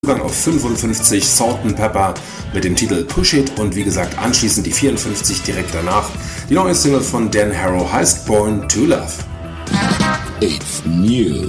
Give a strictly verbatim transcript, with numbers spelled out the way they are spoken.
auf fünfundfünfzig Salt and Pepper mit dem Titel Push It und wie gesagt anschließend die vierundfünfzig direkt danach. Die neue Single von Dan Harrow heißt Born to Love. It's new.